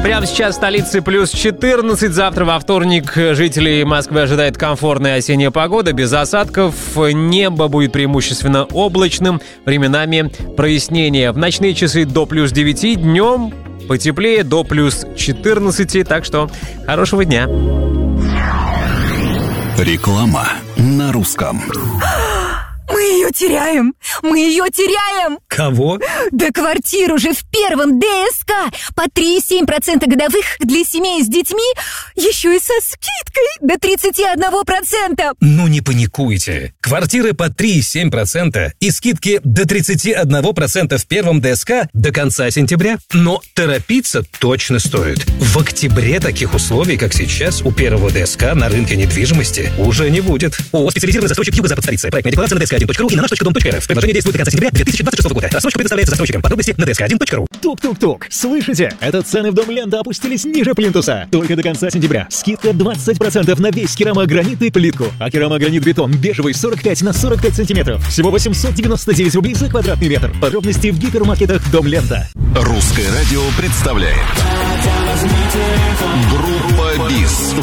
Прямо сейчас в столице плюс 14. Завтра во вторник жителей Москвы ожидает комфортная осенняя погода, без осадков. Небо будет преимущественно облачным, временами прояснение. В ночные часы до плюс 9, днем потеплее до плюс 14. Так что хорошего дня. Реклама на русском. Мы ее теряем! Мы ее теряем! Кого? Да квартиру же в первом ДСК! По 3,7% годовых для семей с детьми, еще и со скидкой до 31%! Ну не паникуйте. Квартиры по 3,7% и скидки до 31% в первом ДСК до конца сентября. Но торопиться точно стоит. В октябре таких условий, как сейчас, у первого ДСК на рынке недвижимости уже не будет. ООО «Специализированный застройщик Юго-Запад столицы». Проектная декларация на dsк1.ru и на nаш.dom.rf. Предложение действует до конца сентября 2026 года. Рассрочка предоставляется застройщикам. Подробности на dsк1.ru. Тук-тук-тук. Слышите? Это цены в Дом Лента опустились ниже плинтуса. Только до конца сентября. Скидка 20% на весь керамогранит и плитку. А керамогранит-бетон бежевый 45 на 45 сантиметров. Всего 899 рублей за квадратный метр. Подробности в гипермаркетах Дом Лента. Русское радио представляет Группа БИС